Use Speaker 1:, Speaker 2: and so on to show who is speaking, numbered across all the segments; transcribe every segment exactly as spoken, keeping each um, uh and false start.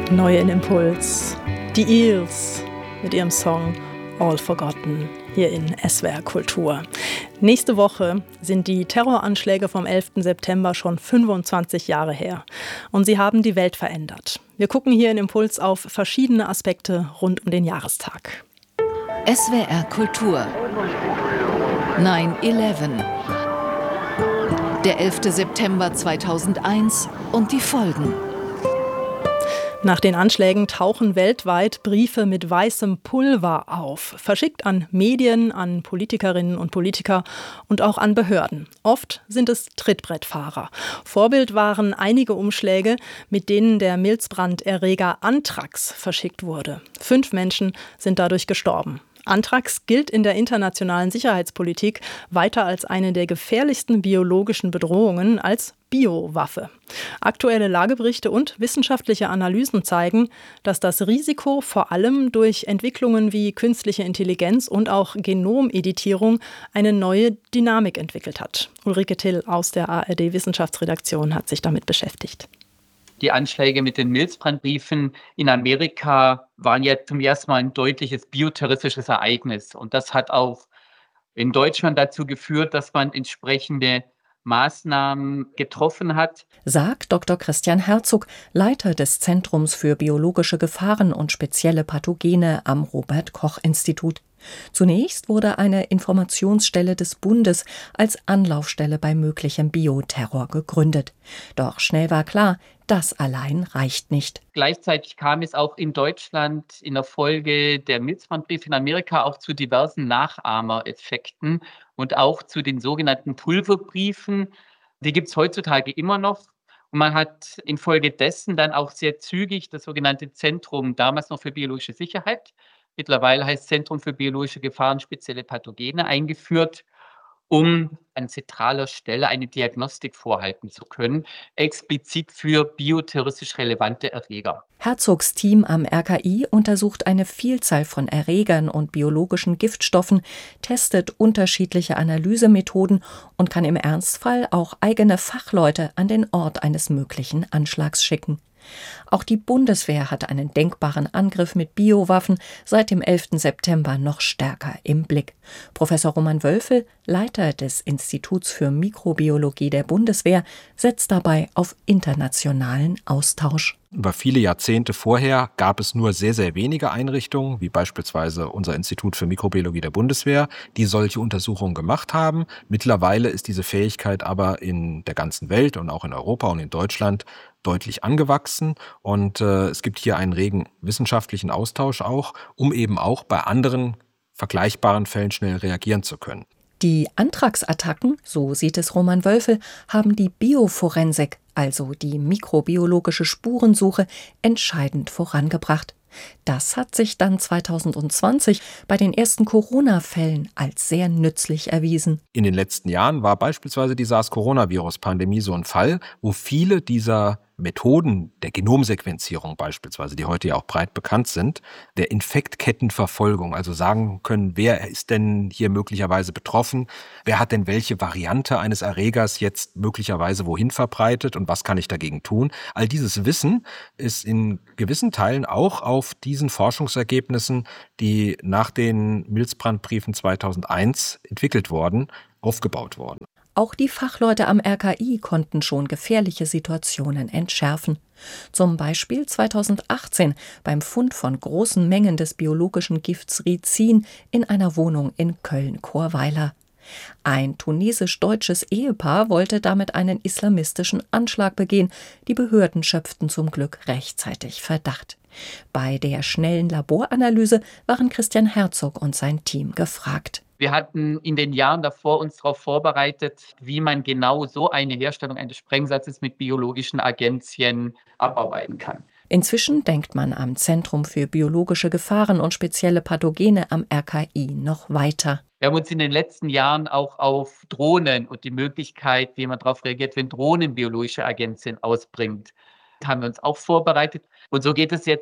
Speaker 1: Neu in Impuls. Die Eels mit ihrem Song All Forgotten hier in S W R Kultur. Nächste Woche sind die Terroranschläge vom elften September schon fünfundzwanzig Jahre her. Und sie haben die Welt verändert. Wir gucken hier in Impuls auf verschiedene Aspekte rund um den Jahrestag.
Speaker 2: S W R Kultur. neun elf. Der elfte September zweitausendeins und die Folgen.
Speaker 1: Nach den Anschlägen tauchen weltweit Briefe mit weißem Pulver auf, verschickt an Medien, an Politikerinnen und Politiker und auch an Behörden. Oft sind es Trittbrettfahrer. Vorbild waren einige Umschläge, mit denen der Milzbranderreger Anthrax verschickt wurde. Fünf Menschen sind dadurch gestorben. Anthrax gilt in der internationalen Sicherheitspolitik weiter als eine der gefährlichsten biologischen Bedrohungen als Biowaffe. Aktuelle Lageberichte und wissenschaftliche Analysen zeigen, dass das Risiko vor allem durch Entwicklungen wie künstliche Intelligenz und auch Genomeditierung eine neue Dynamik entwickelt hat. Ulrike Till aus der A R D-Wissenschaftsredaktion hat sich damit beschäftigt.
Speaker 3: Die Anschläge mit den Milzbrandbriefen in Amerika waren ja zum ersten Mal ein deutliches bioterroristisches Ereignis. Und das hat auch in Deutschland dazu geführt, dass man entsprechende Maßnahmen getroffen hat.
Speaker 2: Sagt Doktor Christian Herzog, Leiter des Zentrums für biologische Gefahren und spezielle Pathogene am Robert-Koch-Institut. Zunächst wurde eine Informationsstelle des Bundes als Anlaufstelle bei möglichem Bioterror gegründet. Doch schnell war klar, das allein reicht nicht.
Speaker 3: Gleichzeitig kam es auch in Deutschland in der Folge der Milzbrandbriefe in Amerika auch zu diversen Nachahmereffekten und auch zu den sogenannten Pulverbriefen. Die gibt es heutzutage immer noch. Und man hat infolgedessen dann auch sehr zügig das sogenannte Zentrum, damals noch für biologische Sicherheit, mittlerweile heißt Zentrum für biologische Gefahren, spezielle Pathogene, eingeführt, um an zentraler Stelle eine Diagnostik vorhalten zu können, explizit für bioterroristisch relevante Erreger.
Speaker 2: Herzogs Team am R K I untersucht eine Vielzahl von Erregern und biologischen Giftstoffen, testet unterschiedliche Analysemethoden und kann im Ernstfall auch eigene Fachleute an den Ort eines möglichen Anschlags schicken. Auch die Bundeswehr hat einen denkbaren Angriff mit Biowaffen seit dem elften September noch stärker im Blick. Professor Roman Wölfel, Leiter des Instituts für Mikrobiologie der Bundeswehr, setzt dabei auf internationalen Austausch.
Speaker 4: Über viele Jahrzehnte vorher gab es nur sehr, sehr wenige Einrichtungen, wie beispielsweise unser Institut für Mikrobiologie der Bundeswehr, die solche Untersuchungen gemacht haben. Mittlerweile ist diese Fähigkeit aber in der ganzen Welt und auch in Europa und in Deutschland deutlich angewachsen. Und äh, es gibt hier einen regen wissenschaftlichen Austausch auch, um eben auch bei anderen vergleichbaren Fällen schnell reagieren zu können.
Speaker 2: Die Anthrax-Attacken, so sieht es Roman Wölfel, haben die Bioforensik, also die mikrobiologische Spurensuche, entscheidend vorangebracht. Das hat sich dann zweitausendzwanzig bei den ersten Corona-Fällen als sehr nützlich erwiesen.
Speaker 4: In den letzten Jahren war beispielsweise die SARS-Coronavirus-Pandemie so ein Fall, wo viele dieser Methoden der Genomsequenzierung beispielsweise, die heute ja auch breit bekannt sind, der Infektkettenverfolgung, also sagen können, wer ist denn hier möglicherweise betroffen, wer hat denn welche Variante eines Erregers jetzt möglicherweise wohin verbreitet und was kann ich dagegen tun. All dieses Wissen ist in gewissen Teilen auch auf diesen Forschungsergebnissen, die nach den Milzbrandbriefen zweitausendeins entwickelt wurden, aufgebaut worden.
Speaker 2: Auch die Fachleute am R K I konnten schon gefährliche Situationen entschärfen. Zum Beispiel zweitausendachtzehn beim Fund von großen Mengen des biologischen Gifts Rizin in einer Wohnung in Köln-Chorweiler. Ein tunesisch-deutsches Ehepaar wollte damit einen islamistischen Anschlag begehen. Die Behörden schöpften zum Glück rechtzeitig Verdacht. Bei der schnellen Laboranalyse waren Christian Herzog und sein Team gefragt.
Speaker 3: Wir hatten in den Jahren davor uns darauf vorbereitet, wie man genau so eine Herstellung eines Sprengsatzes mit biologischen Agenzien abarbeiten kann.
Speaker 2: Inzwischen denkt man am Zentrum für biologische Gefahren und spezielle Pathogene am R K I noch weiter.
Speaker 3: Wir haben uns in den letzten Jahren auch auf Drohnen und die Möglichkeit, wie man darauf reagiert, wenn Drohnen biologische Agenzien ausbringt, haben wir uns auch vorbereitet. Und so geht es jetzt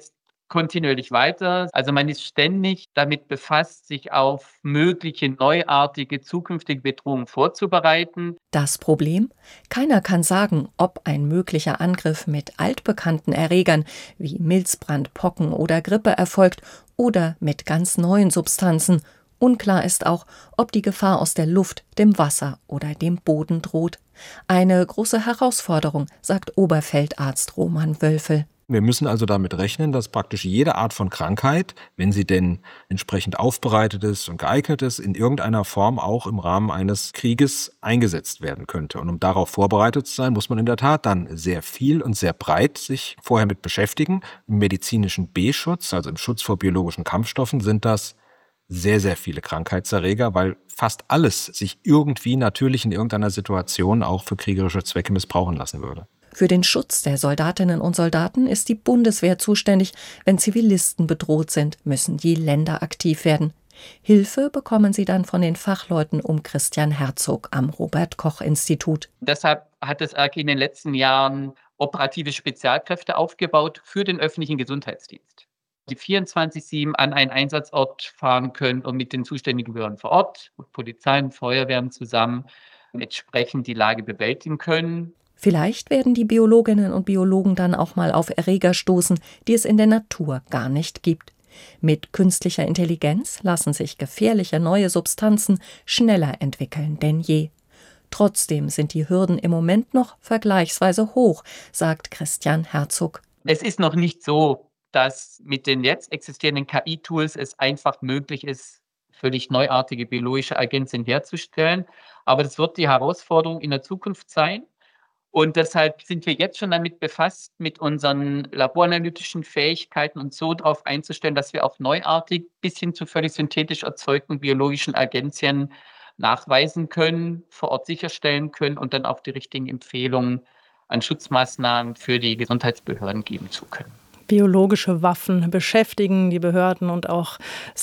Speaker 3: kontinuierlich weiter. Also man ist ständig damit befasst, sich auf mögliche neuartige zukünftige Bedrohungen vorzubereiten.
Speaker 2: Das Problem? Keiner kann sagen, ob ein möglicher Angriff mit altbekannten Erregern wie Milzbrand, Pocken oder Grippe erfolgt oder mit ganz neuen Substanzen. Unklar ist auch, ob die Gefahr aus der Luft, dem Wasser oder dem Boden droht. Eine große Herausforderung, sagt Oberfeldarzt Roman Wölfel.
Speaker 4: Wir müssen also damit rechnen, dass praktisch jede Art von Krankheit, wenn sie denn entsprechend aufbereitet ist und geeignet ist, in irgendeiner Form auch im Rahmen eines Krieges eingesetzt werden könnte. Und um darauf vorbereitet zu sein, muss man in der Tat dann sehr viel und sehr breit sich vorher mit beschäftigen. Im medizinischen B-Schutz, also im Schutz vor biologischen Kampfstoffen, sind das sehr, sehr viele Krankheitserreger, weil fast alles sich irgendwie natürlich in irgendeiner Situation auch für kriegerische Zwecke missbrauchen lassen würde.
Speaker 2: Für den Schutz der Soldatinnen und Soldaten ist die Bundeswehr zuständig. Wenn Zivilisten bedroht sind, müssen die Länder aktiv werden. Hilfe bekommen sie dann von den Fachleuten um Christian Herzog am Robert-Koch-Institut.
Speaker 3: Deshalb hat das R K I in den letzten Jahren operative Spezialkräfte aufgebaut für den öffentlichen Gesundheitsdienst, die vierundzwanzig sieben an einen Einsatzort fahren können und mit den zuständigen Behörden vor Ort, mit Polizei und Feuerwehren zusammen, entsprechend die Lage bewältigen können.
Speaker 2: Vielleicht werden die Biologinnen und Biologen dann auch mal auf Erreger stoßen, die es in der Natur gar nicht gibt. Mit künstlicher Intelligenz lassen sich gefährliche neue Substanzen schneller entwickeln denn je. Trotzdem sind die Hürden im Moment noch vergleichsweise hoch, sagt Christian Herzog.
Speaker 3: Es ist noch nicht so, dass mit den jetzt existierenden K I-Tools es einfach möglich ist, völlig neuartige biologische Agenzien herzustellen. Aber das wird die Herausforderung in der Zukunft sein. Und deshalb sind wir jetzt schon damit befasst, mit unseren laboranalytischen Fähigkeiten und so darauf einzustellen, dass wir auch neuartig bis hin zu völlig synthetisch erzeugten biologischen Agenzien nachweisen können, vor Ort sicherstellen können und dann auch die richtigen Empfehlungen an Schutzmaßnahmen für die Gesundheitsbehörden geben zu können.
Speaker 1: Biologische Waffen beschäftigen die Behörden und auch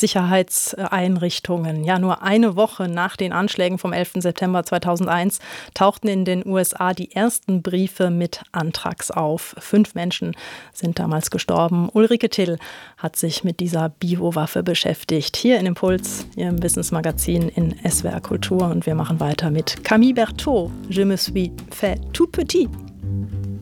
Speaker 1: Sicherheitseinrichtungen. Ja, nur eine Woche nach den Anschlägen vom elften September zweitausendeins tauchten in den U S A die ersten Briefe mit Anthrax auf. Fünf Menschen sind damals gestorben. Ulrike Till hat sich mit dieser Biowaffe beschäftigt. Hier in Impuls, Ihrem Wissensmagazin in S W R Kultur. Und wir machen weiter mit Camille Berthaud, Je me suis fait tout petit.